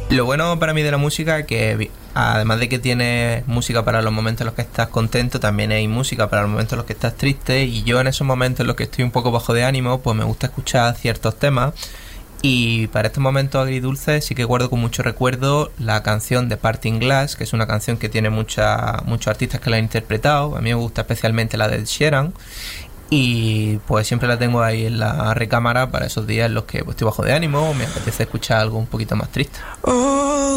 Lo bueno para mí de la música es que además de que tienes música para los momentos en los que estás contento, también hay música para los momentos en los que estás triste, y yo en esos momentos en los que estoy un poco bajo de ánimo, pues me gusta escuchar ciertos temas. Y para estos momentos agridulces sí que guardo con mucho recuerdo la canción de Parting Glass, que es una canción que tiene muchos artistas que la han interpretado. A mí me gusta especialmente la de Ed Sheeran, y pues siempre la tengo ahí en la recámara para esos días en los que pues, estoy bajo de ánimo o me apetece escuchar algo un poquito más triste.